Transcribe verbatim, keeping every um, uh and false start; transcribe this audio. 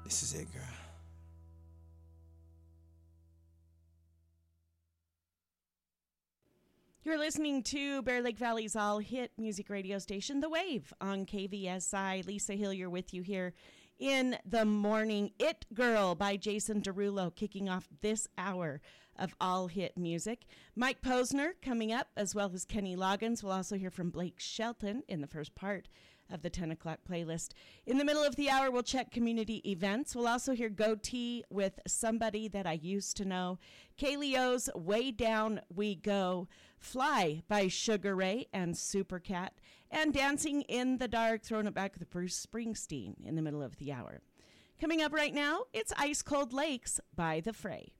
This is it, girl. You're listening to Bear Lake Valley's all-hit music radio station, The Wave, on K V S I. Lisa Hillier with you here in the morning. It Girl by Jason Derulo kicking off this hour of all-hit music. Mike Posner coming up, as well as Kenny Loggins. We'll also hear from Blake Shelton in the first part of the ten o'clock playlist. In the middle of the hour, we'll check community events. We'll also hear Goatee with Somebody That I Used to Know. Kaylee O's Way Down We Go. Fly by Sugar Ray and Supercat. And Dancing in the Dark, throwing it back with Bruce Springsteen in the middle of the hour. Coming up right now, it's Ice Cold Lakes by The Fray.